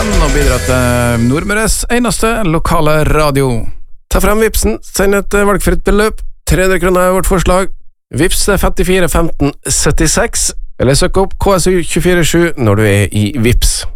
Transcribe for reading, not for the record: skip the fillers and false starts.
sammen og bidra til Nordmøres eneste lokale radio. Ta frem Vipsen, send et valgfritt beløp. 300 kroner er vårt forslag. Vips er 54 15 76, eller søk opp KSU 247 når du er i Vips.